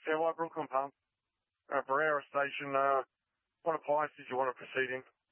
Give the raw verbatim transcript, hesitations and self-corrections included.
Fairway Brooklyn Pump, uh, Barrera Station. Uh, what advice did you want to proceed in?